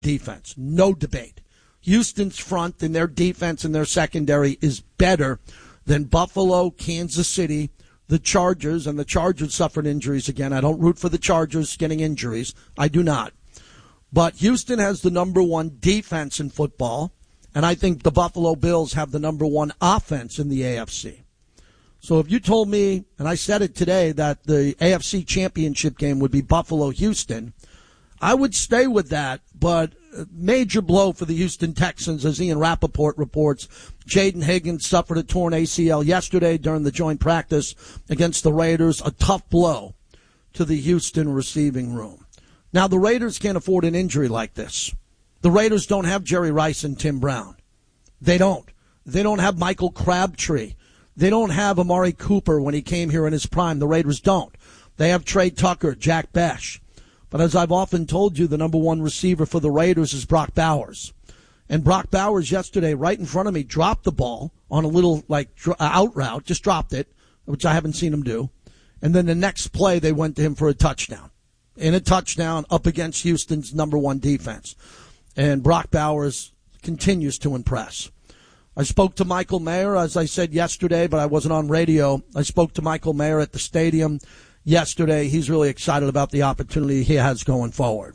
defense. No debate. Houston's front and their defense and their secondary is better than Buffalo, Kansas City, the Chargers, and the Chargers suffered injuries again. I don't root for the Chargers getting injuries. I do not. But Houston has the number one defense in football, and I think the Buffalo Bills have the number one offense in the AFC. So if you told me, and I said it today, that the AFC championship game would be Buffalo-Houston, I would stay with that, but major blow for the Houston Texans, as Ian Rappaport reports. Jaden Higgins suffered a torn ACL yesterday during the joint practice against the Raiders. A tough blow to the Houston receiving room. Now, the Raiders can't afford an injury like this. The Raiders don't have Jerry Rice and Tim Brown. They don't. They don't have Michael Crabtree. They don't have Amari Cooper when he came here in his prime. The Raiders don't. They have Trey Tucker, Jack Bech. But as I've often told you, the number one receiver for the Raiders is Brock Bowers. And Brock Bowers yesterday, right in front of me, dropped the ball on a little out route, just dropped it, which I haven't seen him do. And then the next play, they went to him for a touchdown. In a touchdown up against Houston's number one defense. And Brock Bowers continues to impress. I spoke to Michael Mayer, as I said yesterday, but I wasn't on radio. I spoke to Michael Mayer at the stadium yesterday. He's really excited about the opportunity he has going forward.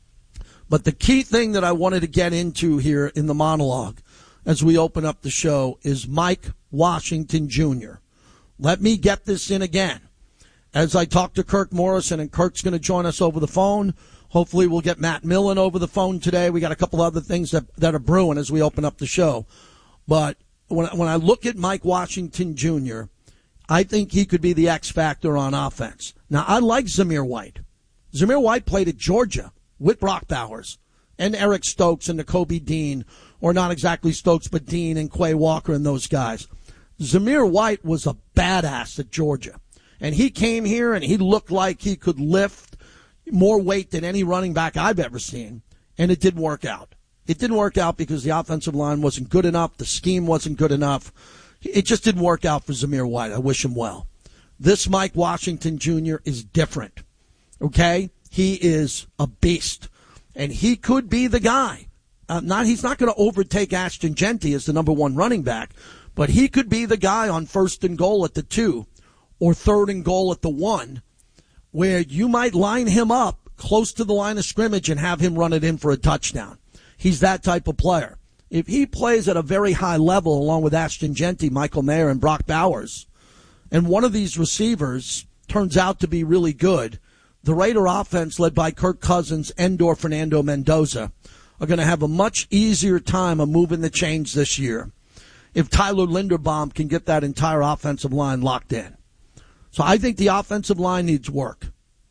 But the key thing that I wanted to get into here in the monologue as we open up the show is Mike Washington Jr. Let me get this in again. As I talk to Kirk Morrison, and Kirk's going to join us over the phone. Hopefully we'll get Matt Millen over the phone today. We got a couple other things that are brewing as we open up the show. But when I look at Mike Washington Jr., I think he could be the X factor on offense. Now, I like Zamir White. Zamir White played at Georgia with Brock Bowers and Eric Stokes and Nakobe Dean, or not exactly Stokes, but Dean and Quay Walker and those guys. Zamir White was a badass at Georgia. And he came here and he looked like he could lift more weight than any running back I've ever seen. And it didn't work out. It didn't work out because the offensive line wasn't good enough. The scheme wasn't good enough. It just didn't work out for Zamir White. I wish him well. This Mike Washington Jr. is different. Okay? He is a beast. And he could be the guy. He's not going to overtake Ashton Jeanty as the number one running back, but he could be the guy on 1st and goal at the 2 or 3rd and goal at the 1, where you might line him up close to the line of scrimmage and have him run it in for a touchdown. He's that type of player. If he plays at a very high level along with Ashton Jeanty, Michael Mayer, and Brock Bowers, and one of these receivers turns out to be really good, the Raider offense led by Kirk Cousins and or Fernando Mendoza are going to have a much easier time of moving the chains this year if Tyler Linderbaum can get that entire offensive line locked in. So I think the offensive line needs work.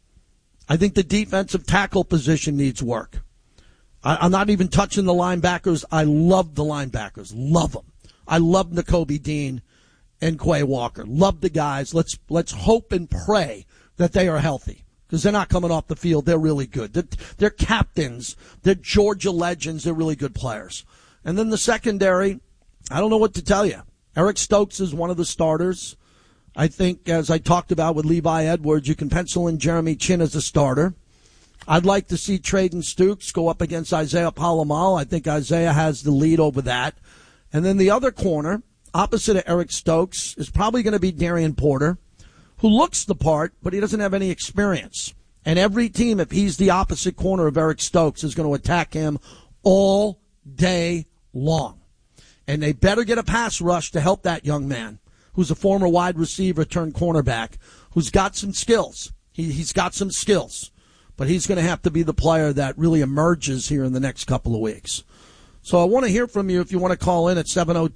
I think the defensive tackle position needs work. I'm not even touching the linebackers. I love the linebackers. Love them. I love Nakobe Dean and Quay Walker. Love the guys. Let's hope and pray that they are healthy, because they're not coming off the field. They're really good. They're captains. They're Georgia legends. They're really good players. And then the secondary, I don't know what to tell you. Eric Stokes is one of the starters. I think, as I talked about with Levi Edwards, you can pencil in Jeremy Chin as a starter. I'd like to see Traden Stukes go up against Isaiah Palomal. I think Isaiah has the lead over that. And then the other corner, opposite of Eric Stokes, is probably going to be Darian Porter, who looks the part, but he doesn't have any experience. And every team, if he's the opposite corner of Eric Stokes, is going to attack him all day long. And they better get a pass rush to help that young man, who's a former wide receiver turned cornerback, who's got some skills. He's got some skills. But he's going to have to be the player that really emerges here in the next couple of weeks. So I want to hear from you if you want to call in at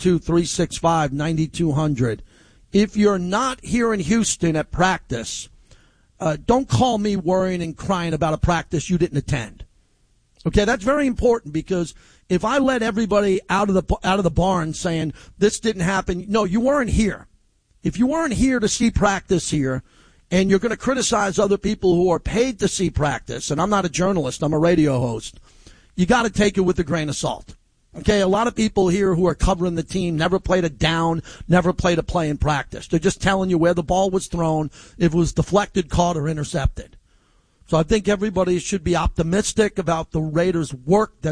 702-365-9200. If you're not here in Houston at practice, don't call me worrying and crying about a practice you didn't attend. Okay, that's very important, because if I let everybody out of the barn saying this didn't happen, no, you weren't here. If you weren't here to see practice here, and you're going to criticize other people who are paid to see practice, and I'm not a journalist, I'm a radio host, you got to take it with a grain of salt. Okay, a lot of people here who are covering the team never played a down, never played a play in practice. They're just telling you where the ball was thrown, if it was deflected, caught, or intercepted. So I think everybody should be optimistic about the Raiders' work that